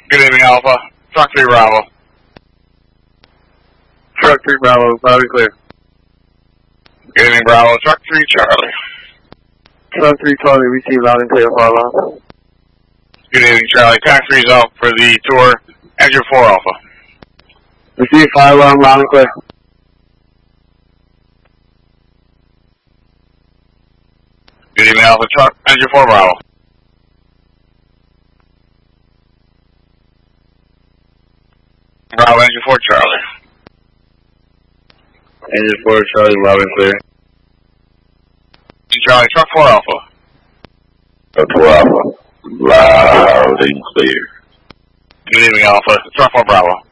Good evening, Alpha. Truck 3 Bravo. Truck 3 Bravo, loud and clear. Good evening, Bravo. Truck 3 Charlie. Truck 3 Charlie, receive loud and clear, fire alarm. Good evening, Charlie. Taxi's out for the tour. Engine 4 Alpha. Receive fire alarm, loud and clear. Good evening, Alpha. Truck Engine 4 Bravo. Bravo, Engine 4 Charlie. Engine 4 Charlie, loud and clear. Charlie, Truck 4 Alpha. Truck 4 Alpha, loud and clear. Good evening, Alpha. Truck 4 Bravo.